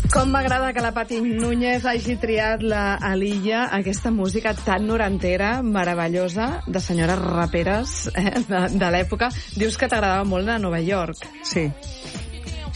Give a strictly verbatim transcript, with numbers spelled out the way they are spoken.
Com m'agrada que la Pati Núñez hagi triat la Aliyah, aquesta música tan norantera, meravellosa, de senyores raperes eh, de, de l'època. Dius que t'agradava molt de Nova York. Sí.